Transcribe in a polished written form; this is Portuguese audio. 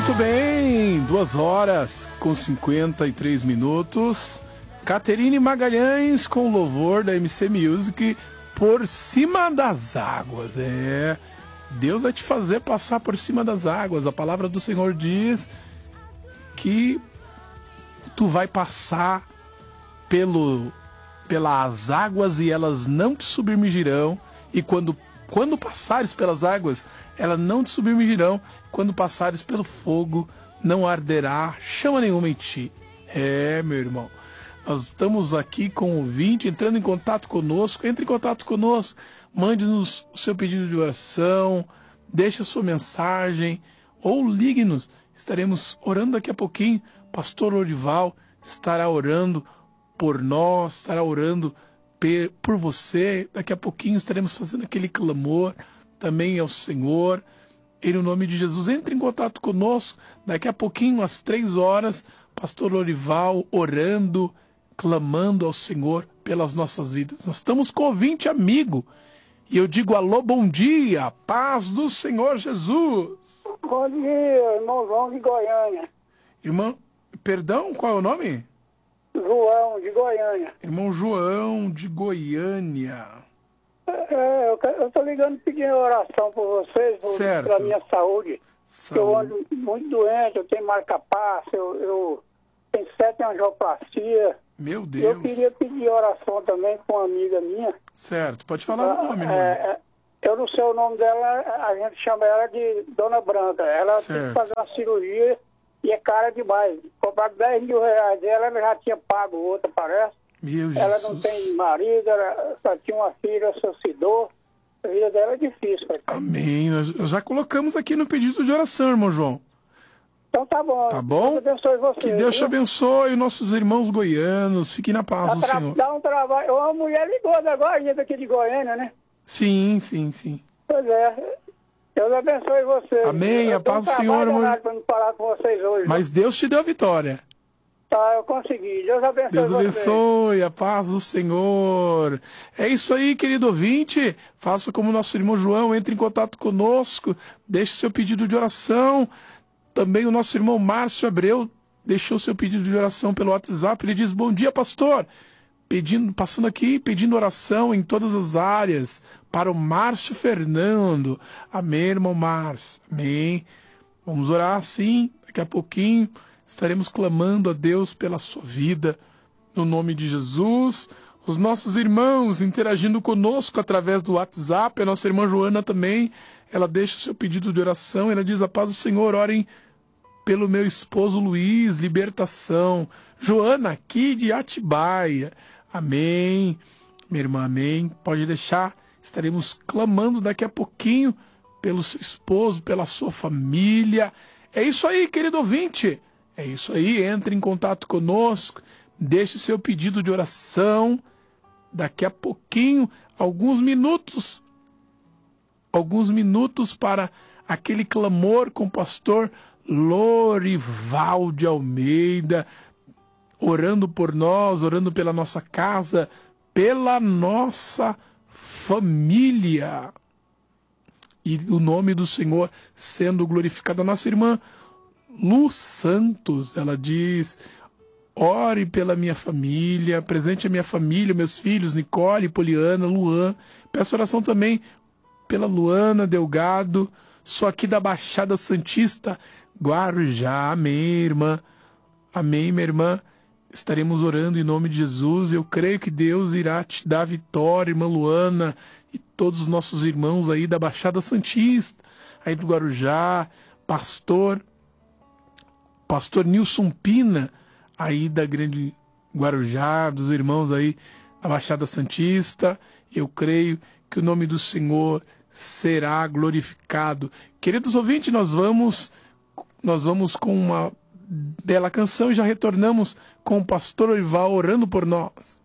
Muito bem, 2h53. Caterine Magalhães com louvor da MC Music, Por Cima das Águas. Deus vai te fazer passar por cima das águas. A palavra do Senhor diz que tu vai passar pelas águas e elas não te submergirão. E quando passares pelas águas, elas não te submergirão. Quando passares pelo fogo, não arderá chama nenhuma em ti. Meu irmão, nós estamos aqui com o ouvinte entrando em contato conosco. Entre em contato conosco, mande-nos o seu pedido de oração, deixe a sua mensagem ou ligue-nos. Estaremos orando daqui a pouquinho. Pastor Lorival estará orando por nós, estará orando por você. Daqui a pouquinho estaremos fazendo aquele clamor também ao Senhor. E no nome de Jesus, entre em contato conosco. Daqui a pouquinho, às 3h, Pastor Lorival orando, clamando ao Senhor pelas nossas vidas. Nós estamos com ouvinte amigo. E eu digo alô, bom dia, paz do Senhor Jesus. Bom dia, irmão João de Goiânia. Irmão, perdão, qual é o nome? João de Goiânia. Irmão João de Goiânia. Eu tô ligando pedindo oração por vocês, pela minha saúde. Eu ando muito doente, eu tenho marca-passo, eu tenho 7 angioplastia. Meu Deus. Eu queria pedir oração também com uma amiga minha. Certo, pode falar o nome, irmão. Eu não sei o nome dela, a gente chama ela de Dona Branca. Ela tem que fazer uma cirurgia e é cara demais. Compraram 10 mil reais dela, ela já tinha pago outra, parece. Meu ela Jesus. não tem marido, ela só tinha uma filha, suicidou. A vida dela é difícil. Amém. Nós já colocamos aqui no pedido de oração, irmão João. Então tá bom. Tá bom? Deus abençoe você. Que Deus te abençoe, nossos irmãos goianos. Fiquem na paz do Senhor. Dá um trabalho. Uma mulher ligou agora, gente aqui de Goiânia, né? Sim. Pois é. Deus abençoe você. Amém. A paz do Senhor, irmão. Para me falar com vocês hoje. Mas Deus te deu a vitória. Tá, eu consegui. Deus abençoe Deus vocês. abençoe, a paz do Senhor. É isso aí, querido ouvinte. Faça como nosso irmão João, entre em contato conosco, deixe seu pedido de oração. Também o nosso irmão Márcio Abreu deixou seu pedido de oração pelo WhatsApp. Ele diz: bom dia, pastor. Passando aqui, pedindo oração em todas as áreas para o Márcio Fernando. Amém, irmão Márcio. Amém. Vamos orar sim, daqui a pouquinho. Estaremos clamando a Deus pela sua vida, no nome de Jesus. Os nossos irmãos interagindo conosco através do WhatsApp, a nossa irmã Joana também, ela deixa o seu pedido de oração, ela diz: a paz do Senhor, orem pelo meu esposo Luiz, libertação. Joana, aqui de Atibaia. Amém. Minha irmã, amém. Pode deixar, estaremos clamando daqui a pouquinho pelo seu esposo, pela sua família. É isso aí, querido ouvinte. É isso aí, entre em contato conosco, deixe seu pedido de oração. Daqui a pouquinho, alguns minutos para aquele clamor com o pastor Lorival de Almeida, orando por nós, orando pela nossa casa, pela nossa família. E o nome do Senhor sendo glorificado. A nossa irmã Lu Santos, ela diz: ore pela minha família, presente a minha família, meus filhos, Nicole, Poliana, Luan. Peço oração também pela Luana Delgado, sou aqui da Baixada Santista, Guarujá. Amém, irmã. Amém, minha irmã. Estaremos orando em nome de Jesus. Eu creio que Deus irá te dar vitória, irmã Luana, e todos os nossos irmãos aí da Baixada Santista, aí do Guarujá, Pastor Nilson Pina, aí da Grande Guarujá, dos irmãos aí da Baixada Santista. Eu creio que o nome do Senhor será glorificado. Queridos ouvintes, nós vamos com uma bela canção e já retornamos com o pastor Lorival orando por nós.